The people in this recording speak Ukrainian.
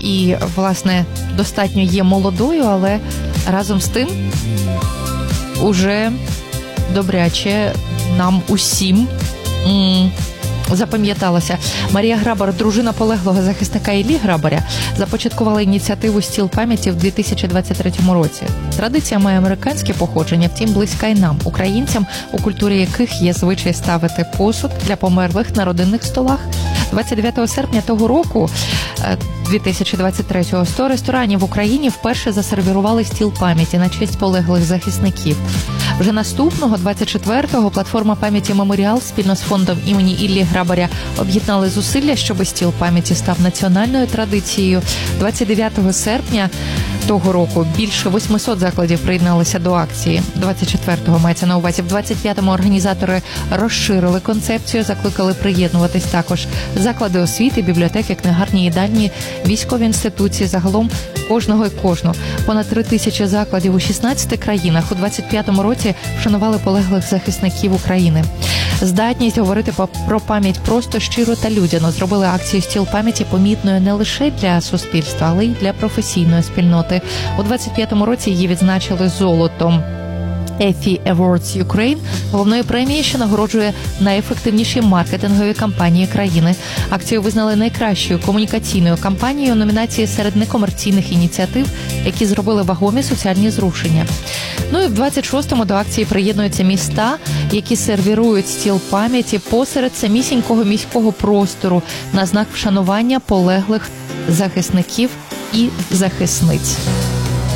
і, власне, достатньо є молодою, але разом з тим уже добряче нам усім запам'яталося. Марія Грабар, дружина полеглого захисника Іллі Грабаря, започаткувала ініціативу «Стіл пам'яті» в 2023 році. Традиція має американське походження, втім близька й нам, українцям, у культурі яких є звичай ставити посуд для померлих на родинних столах. 29 серпня того року, 2023-го, 100 ресторанів в Україні вперше засервірували стіл пам'яті на честь полеглих захисників. Вже наступного, 24-го, платформа пам'яті «Меморіал» спільно з фондом імені Іллі Грабаря об'єднали зусилля, щоб стіл пам'яті став національною традицією. 29 серпня того року більше 800 закладів приєдналися до акції. 24-го мається на увазі. В 25-му організатори розширили концепцію, закликали приєднуватись також заклади освіти, бібліотеки, книгарні, їдальні, військові інституції, загалом кожного і кожну. Понад 3000 закладів у 16 країнах у 25-му році вшанували полеглих захисників України. Здатність говорити про пам'ять просто, щиро та людяно зробили акцію «Стіл пам'яті» помітною не лише для суспільства, але й для професійної спільноти. У 25-му році її відзначили золотом EFI Awards Ukraine, головної премії, що нагороджує найефективніші маркетингові кампанії країни. Акцію визнали найкращою комунікаційною кампанією номінації серед некомерційних ініціатив, які зробили вагомі соціальні зрушення. Ну і в 26-му до акції приєднуються міста, які сервірують стіл пам'яті посеред самісінького міського простору на знак вшанування полеглих захисників і захисниць.